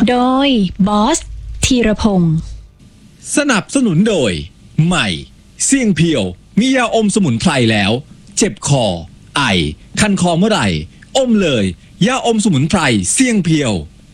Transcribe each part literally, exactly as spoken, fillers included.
โดยบอสธีรพงศ์สนับสนุนโดยใหม่เสี่ยงเพียวมียาอมสมุนไพรแล้วเจ็บคอไอคันคอเมื่อไหร่อมเลยยาอมสมุนไพรเสี่ยงเพียว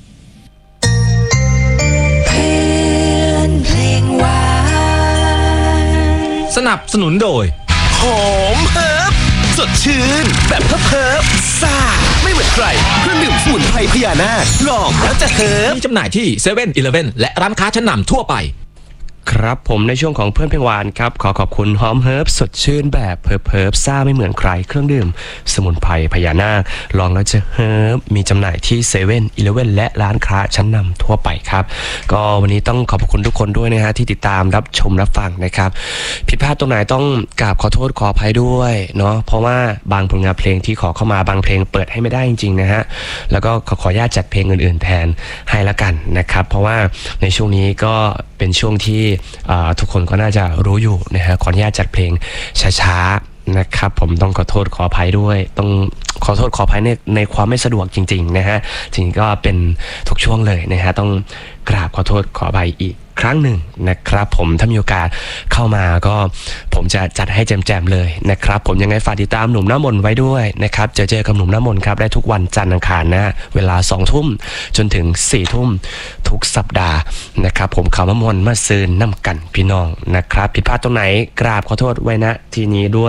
สนับสนุนโดยหอมเฮิร์บสดชื่นแบบเฮิร์บซ่าไม่เหมือนใครเครื่องดื่มสมุนไพรพญานาคลองแล้วจะเฮิร์บมีจำหน่ายที่เซเว่นอีเลฟเว่นและร้านค้าชั้นนำทั่วไปครับผมในช่วงของเพื่อนเพียงวานครับขอขอบคุณหอมเฮิร์บสดชื่นแบบเฮิร์บเฮิร์บซ่าไม่เหมือนใครเครื่องดื่มสมุนไพรพญานาคลองแล้วจะเฮิร์บมีจำหน่ายที่เซเว่นอีเลฟเว่นและร้านค้าชั้นนำทั่วไปครับก็วันนี้ต้องขอบคุณทุกคนด้วยนะฮะที่ติดตามรับชมรับฟังนะครับผิดพลาดตรงไหนต้องกราบขอโทษขออภัยด้วยเนาะเพราะว่าบางผลงานเพลงที่ขอเข้ามาบางเพลงเปิดให้ไม่ได้จริงๆนะฮะแล้วก็ขอขออนุญาตจัดเพลงอื่นๆแทนให้ละกันนะครับเพราะว่าในช่วงนี้ก็เป็นช่วงที่ทุกคนก็น่าจะรู้อยู่นะฮะขออนุญาตจัดเพลงช้าๆนะครับผมต้องขอโทษขออภัยด้วยต้องขอโทษขออภัยในในความไม่สะดวกจริงๆนะฮะจริงก็เป็นทุกช่วงเลยนะฮะต้องกราบขอโทษขออภัยอีกครั้งหนึ่งนะครับผมถ้ามีโอกาสเข้ามาก็ผมจะจัดให้แจมๆเลยนะครับผมยังไงฝากติดตามหนุ่มหน้ามนต์ไว้ด้วยนะครับเจอเจอกับหนุ่มหน้ามนต์ครับได้ทุกวันจันทร์อังคารนะเวลาสองทุ่มจนถึงสี่ทุ่มทุกสัปดาห์นะครับผมข่าวมะมนต์มาซืนน้ำกันพี่น้องนะครับผิดพลาดตรงไหนกราบขอโทษไว้นะทีนี้ด้วย